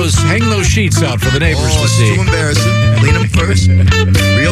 those sheets out for the neighbors to it's see. too embarrassing. Clean them first. Real